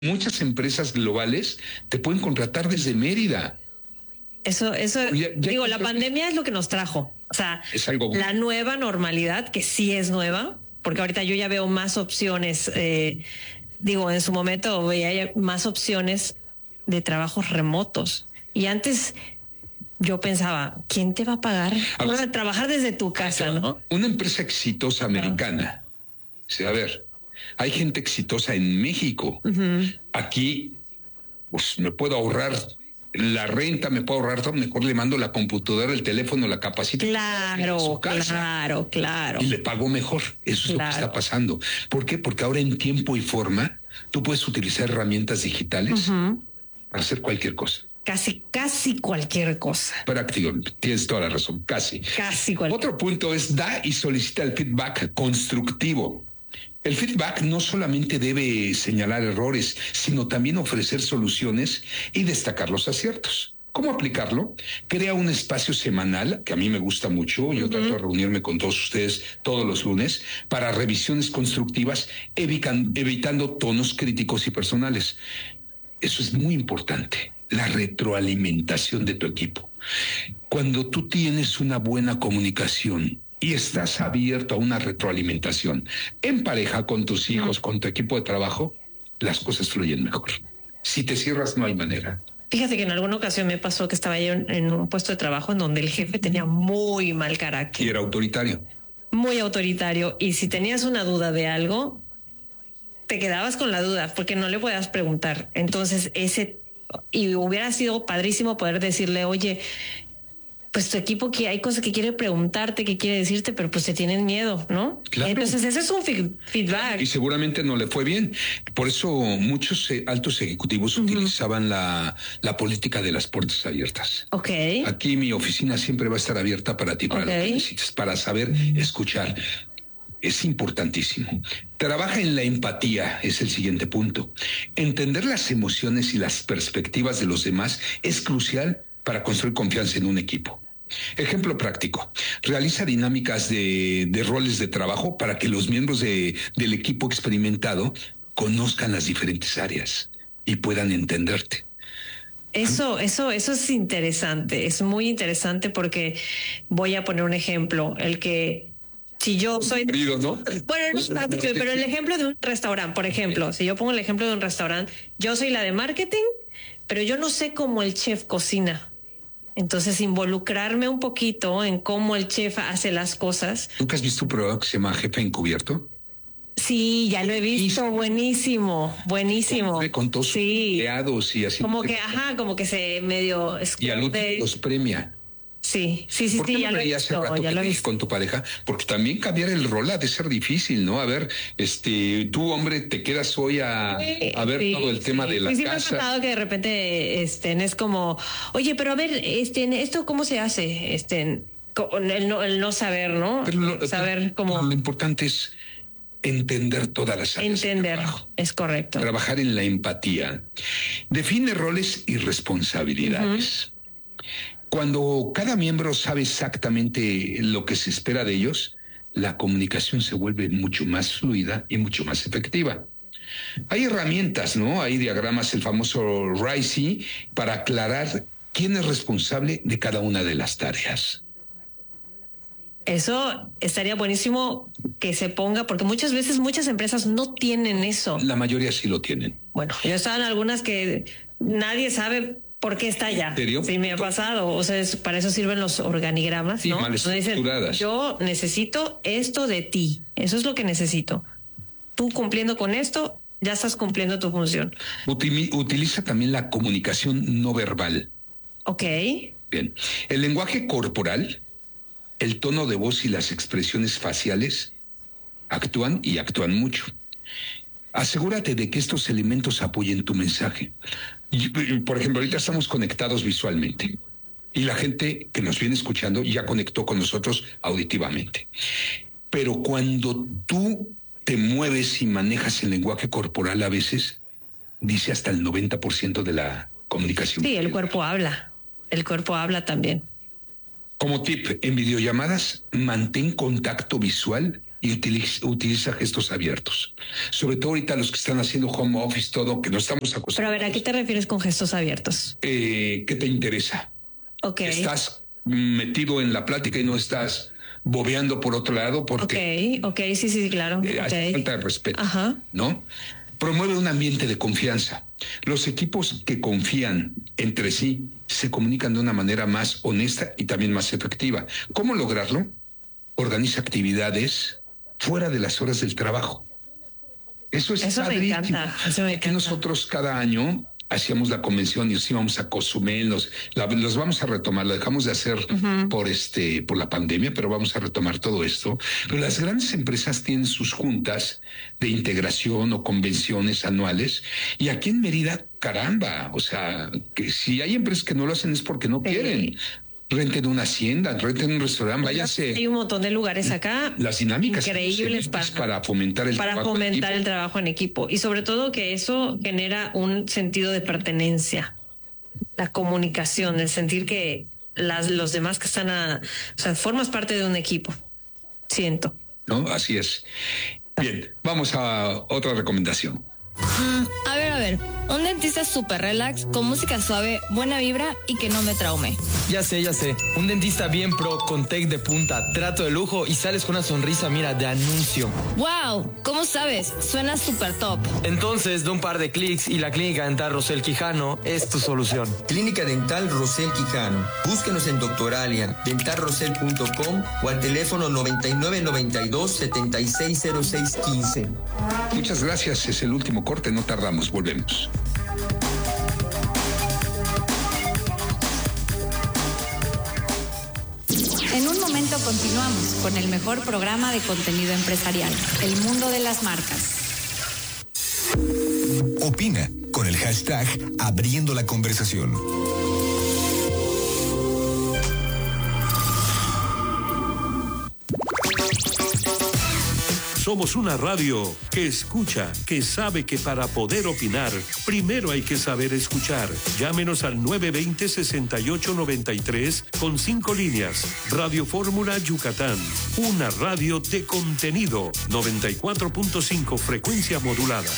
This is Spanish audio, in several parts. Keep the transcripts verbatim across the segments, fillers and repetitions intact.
Muchas empresas globales te pueden contratar desde Mérida. Eso, eso, ya, ya digo, la pandemia es lo que nos trajo. O sea, es algo... la nueva normalidad, que sí es nueva, porque ahorita yo ya veo más opciones. Eh, digo, en su momento veía más opciones de trabajos remotos. Y antes yo pensaba, ¿quién te va a pagar para trabajar desde tu casa, no? Una empresa exitosa americana. O sea, a ver, hay gente exitosa en México. Uh-huh. Aquí, pues me puedo ahorrar la renta, me puedo ahorrar todo, mejor le mando la computadora, el teléfono, la capacita. Claro, claro, claro. Y le pago mejor. Eso es claro. Lo que está pasando. ¿Por qué? Porque ahora en tiempo y forma, tú puedes utilizar herramientas digitales uh-huh. para hacer cualquier cosa. Casi, casi cualquier cosa. Práctico, tienes toda la razón, casi. Casi cualquier. Otro punto es da y solicita el feedback constructivo. El feedback no solamente debe señalar errores, sino también ofrecer soluciones y destacar los aciertos. ¿Cómo aplicarlo? Crea un espacio semanal, que a mí me gusta mucho, yo uh-huh. trato de reunirme con todos ustedes todos los lunes, para revisiones constructivas, evitan, evitando tonos críticos y personales. Eso es muy importante, la retroalimentación de tu equipo. Cuando tú tienes una buena comunicación y estás abierto a una retroalimentación en pareja, con tus hijos, con tu equipo de trabajo, las cosas fluyen mejor. Si te cierras, no hay manera. Fíjate que en alguna ocasión me pasó que estaba yo en un puesto de trabajo en donde el jefe tenía muy mal carácter. Y era autoritario. Muy autoritario. Y si tenías una duda de algo, te quedabas con la duda porque no le podías preguntar. Entonces, ese... Y hubiera sido padrísimo poder decirle, oye, pues tu equipo, que hay cosas que quiere preguntarte, que quiere decirte, pero pues te tienen miedo, ¿no? Claro. Entonces ese es un feedback. Y seguramente no le fue bien. Por eso muchos eh, altos ejecutivos uh-huh. utilizaban la, la política de las puertas abiertas. Ok. Aquí mi oficina siempre va a estar abierta para ti, para okay. lo que necesites, para saber escuchar. Es importantísimo. Trabaja en la empatía, es el siguiente punto. Entender las emociones y las perspectivas de los demás es crucial para construir confianza en un equipo. Ejemplo práctico. Realiza dinámicas de, de roles de trabajo para que los miembros de, del equipo experimentado conozcan las diferentes áreas y puedan entenderte. Eso, eso, eso es interesante. Es muy interesante porque voy a poner un ejemplo. El que si yo soy... Querido, ¿no? Bueno, no, pero el ejemplo de un restaurante, por ejemplo, si yo pongo el ejemplo de un restaurante, yo soy la de marketing, pero yo no sé cómo el chef cocina. Entonces, involucrarme un poquito en cómo el chef hace las cosas. ¿Nunca has visto un programa que se llama Jefe Encubierto? Sí, ya lo he visto. Sí. Buenísimo, buenísimo. Con, con todos sí. empleados y así. Como que, ajá, como que se medio... Y al último los premia. Sí, sí, sí, ¿Por qué sí, no ya lo he visto, hace rato ya que lo he dije visto. con tu pareja? Porque también cambiar el rol ha de ser difícil, ¿no? A ver, este, tú, hombre, te quedas hoy a, sí, a ver sí, todo el tema sí, de la sí, casa. Sí, me ha pasado que de repente este, es como, oye, pero a ver, este, ¿esto cómo se hace? Este, el no, el no saber, ¿no? Pero lo, saber pero, cómo... Lo importante es entender todas las áreas. Entender, es correcto. Trabajar en la empatía. Define roles y responsabilidades. Uh-huh. Cuando cada miembro sabe exactamente lo que se espera de ellos, la comunicación se vuelve mucho más fluida y mucho más efectiva. Hay herramientas, ¿no? Hay diagramas, el famoso RISE, para aclarar quién es responsable de cada una de las tareas. Eso estaría buenísimo que se ponga, porque muchas veces muchas empresas no tienen eso. La mayoría sí lo tienen. Bueno, yo estaba en algunas que nadie sabe por qué está allá. ¿En serio? Sí, me ha pasado. O sea, es, para eso sirven los organigramas, sí, ¿no? mal estructuradas. Dicen, yo necesito esto de ti. Eso es lo que necesito. Tú cumpliendo con esto, ya estás cumpliendo tu función. Util- utiliza también la comunicación no verbal. Ok. Bien. El lenguaje corporal, el tono de voz y las expresiones faciales actúan y actúan mucho. Asegúrate de que estos elementos apoyen tu mensaje. Y, por ejemplo, ahorita estamos conectados visualmente y la gente que nos viene escuchando ya conectó con nosotros auditivamente. Pero cuando tú te mueves y manejas el lenguaje corporal, a veces dice hasta el noventa por ciento de la comunicación. Sí, el cuerpo habla. El cuerpo habla también. Como tip, en videollamadas, mantén contacto visual y utiliza, utiliza gestos abiertos. Sobre todo ahorita los que están haciendo home office, todo, que no estamos acostumbrados. Pero a ver, ¿a qué te refieres con gestos abiertos? Eh, ¿Qué te interesa? Ok. Estás metido en la plática y no estás bobeando por otro lado porque... Ok, ok, sí, sí, claro. Eh, okay. Hay falta de respeto, Ajá. ¿no? Promueve un ambiente de confianza. Los equipos que confían entre sí se comunican de una manera más honesta y también más efectiva. ¿Cómo lograrlo? Organiza actividades fuera de las horas del trabajo. Eso es Eso padrísimo. me encanta. Eso me encanta. Aquí nosotros cada año hacíamos la convención y nos íbamos a Cozumel, los, la, los vamos a retomar, lo dejamos de hacer uh-huh. por este, por la pandemia, pero vamos a retomar todo esto. Pero las grandes empresas tienen sus juntas de integración o convenciones anuales, y aquí en Mérida, caramba, o sea, que si hay empresas que no lo hacen es porque no sí. quieren. Renten una hacienda, renten un restaurante, váyase. Hay un montón de lugares acá. Las dinámicas increíbles para, para fomentar el para trabajo fomentar el trabajo en equipo. Y sobre todo que eso genera un sentido de pertenencia. La comunicación, el sentir que las, los demás que están a... O sea, formas parte de un equipo. Siento. No, así es. Bien, vamos a otra recomendación. Mm, a ver, a ver. Un dentista súper relax, con música suave, buena vibra y que no me traume. Ya sé, ya sé. Un dentista bien pro, con tech de punta, trato de lujo y sales con una sonrisa, mira, de anuncio. ¡Wow! ¿Cómo sabes? Suena súper top. Entonces, de un par de clics y la Clínica Dental Rosel Quijano es tu solución. Clínica Dental Rosel Quijano. Búsquenos en Doctoralia, dental rosel punto com o al teléfono noventa y nueve noventa y dos setenta y seis cero seis quince. Muchas gracias. Es el último corte, no tardamos, volvemos. En un momento continuamos con el mejor programa de contenido empresarial, El Mundo de las Marcas. Opina con el hashtag Abriendo la Conversación. Somos una radio que escucha, que sabe que para poder opinar, primero hay que saber escuchar. Llámenos al nueve dos cero, seis ocho nueve tres con cinco líneas. Radio Fórmula Yucatán, una radio de contenido. noventa y cuatro punto cinco frecuencia modulada.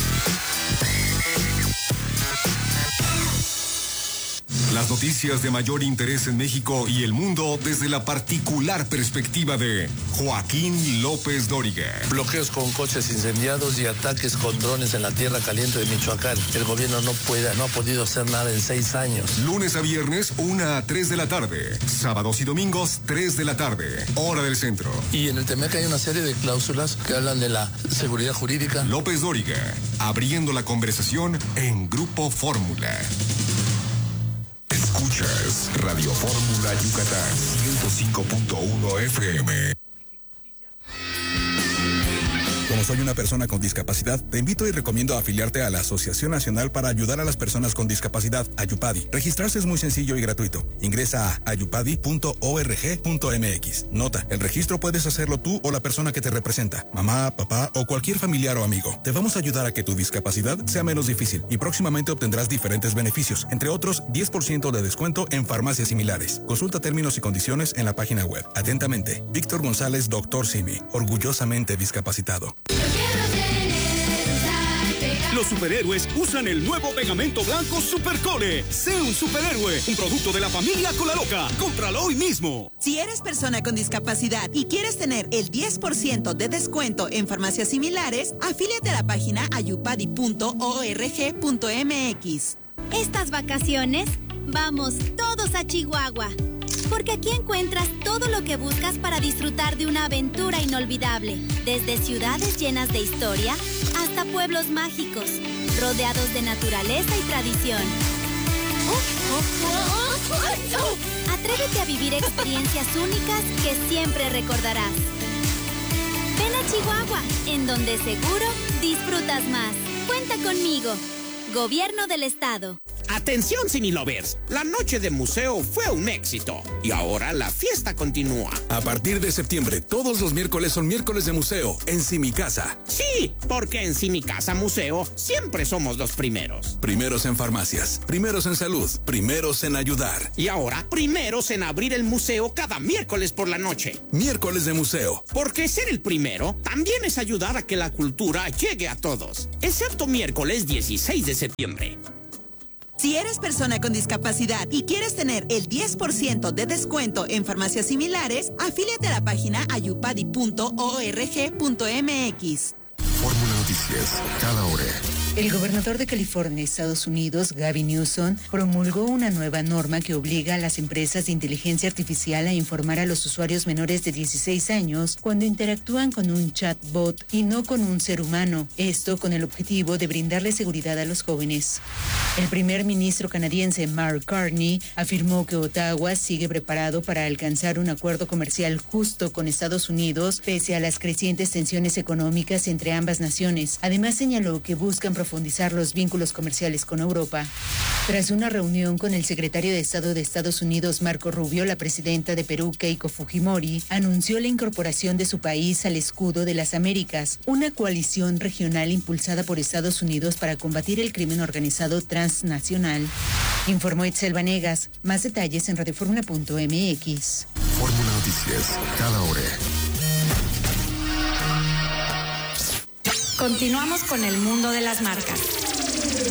Las noticias de mayor interés en México y el mundo desde la particular perspectiva de Joaquín López Dóriga. Bloqueos con coches incendiados y ataques con drones en la tierra caliente de Michoacán. El gobierno no puede, no ha podido hacer nada en seis años. Lunes a viernes, una a tres de la tarde. Sábados y domingos, tres de la tarde. Hora del centro. Y en el Temec hay una serie de cláusulas que hablan de la seguridad jurídica. López Dóriga, abriendo la conversación en Grupo Fórmula. Escuchas Radio Fórmula Yucatán ciento cinco punto uno F M. Como soy una persona con discapacidad, te invito y recomiendo afiliarte a la Asociación Nacional para Ayudar a las Personas con Discapacidad, AYUPADI. Registrarse es muy sencillo y gratuito. Ingresa a ayupadi punto org punto mx. Nota, el registro puedes hacerlo tú o la persona que te representa, mamá, papá o cualquier familiar o amigo. Te vamos a ayudar a que tu discapacidad sea menos difícil y próximamente obtendrás diferentes beneficios, entre otros diez por ciento de descuento en farmacias similares. Consulta términos y condiciones en la página web. Atentamente, Víctor González, doctor Simi, orgullosamente discapacitado. Los superhéroes usan el nuevo pegamento blanco Supercore. Sé un superhéroe, un producto de la familia Colaloca. Cómpralo hoy mismo. Si eres persona con discapacidad y quieres tener el diez por ciento de descuento en farmacias similares, afíliate a la página ayupadi punto org punto mx. Estas vacaciones, vamos todos a Chihuahua. Porque aquí encuentras todo lo que buscas para disfrutar de una aventura inolvidable. Desde ciudades llenas de historia hasta pueblos mágicos, rodeados de naturaleza y tradición. Atrévete a vivir experiencias únicas que siempre recordarás. Ven a Chihuahua, en donde seguro disfrutas más. Cuenta conmigo. Gobierno del Estado. Atención, Cinelovers, la noche de museo fue un éxito y ahora la fiesta continúa. A partir de septiembre, todos los miércoles son miércoles de museo en Simicasa. Sí, porque en Simicasa Museo siempre somos los primeros. Primeros en farmacias, primeros en salud, primeros en ayudar. Y ahora, primeros en abrir el museo cada miércoles por la noche. Miércoles de museo. Porque ser el primero también es ayudar a que la cultura llegue a todos, excepto miércoles dieciséis de septiembre. Si eres persona con discapacidad y quieres tener el diez por ciento de descuento en farmacias similares, afíliate a la página ayupadi punto org punto mx. Fórmula Noticias, cada hora. El gobernador de California, Estados Unidos, Gavin Newsom, promulgó una nueva norma que obliga a las empresas de inteligencia artificial a informar a los usuarios menores de dieciséis años cuando interactúan con un chatbot y no con un ser humano. Esto con el objetivo de brindarle seguridad a los jóvenes. El primer ministro canadiense, Mark Carney, afirmó que Ottawa sigue preparado para alcanzar un acuerdo comercial justo con Estados Unidos, pese a las crecientes tensiones económicas entre ambas naciones. Además, señaló que buscan profundizar los vínculos comerciales con Europa. Tras una reunión con el secretario de Estado de Estados Unidos, Marco Rubio, la presidenta de Perú, Keiko Fujimori, anunció la incorporación de su país al Escudo de las Américas, una coalición regional impulsada por Estados Unidos para combatir el crimen organizado transnacional. Informó Itzel Vanegas. Más detalles en radioformula punto mx. Fórmula Noticias, cada hora. Continuamos con el mundo de las marcas.